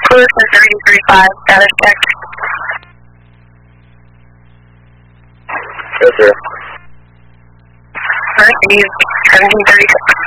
Cruise 3035, status check. Yes, sir. Mercedes 1736.